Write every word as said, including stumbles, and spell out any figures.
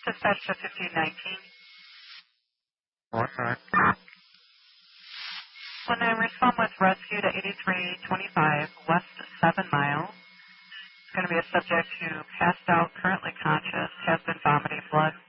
Dispatch to fifteen nineteen. One nine. One nine, respond with rescue to eighty-three twenty-five West seven Mile. It's going to be a subject who passed out, currently conscious, has been vomiting blood.